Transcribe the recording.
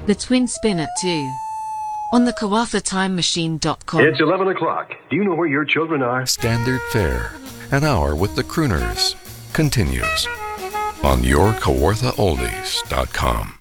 The Twin Spin at 2. On the KawathaTimeMachine.com. It's 11 o'clock. Do you know where your children are? Standard Fare, an hour with the Crooners, continues on yourKawarthaOldies.com.